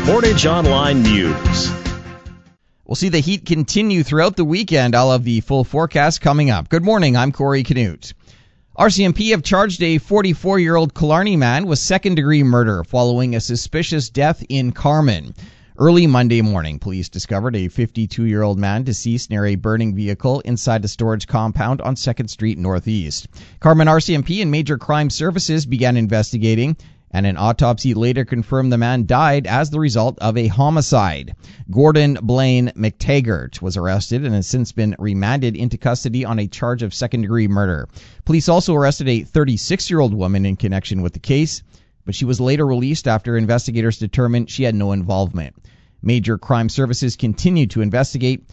Portage Online News. We'll see the heat continue throughout the weekend. I'll have the full forecast coming up. Good morning, I'm Corey Canute. RCMP have charged a 44-year-old Killarney man with second-degree murder following a suspicious death in Carman. Early Monday morning, police discovered a 52-year-old man deceased near a burning vehicle inside a storage compound on 2nd Street Northeast. Carman RCMP and Major Crime Services began investigating, and an autopsy later confirmed the man died as the result of a homicide. Gordon Blaine McTaggart was arrested and has since been remanded into custody on a charge of second-degree murder. Police also arrested a 36-year-old woman in connection with the case, but she was later released after investigators determined she had no involvement. Major Crime Services continued to investigate,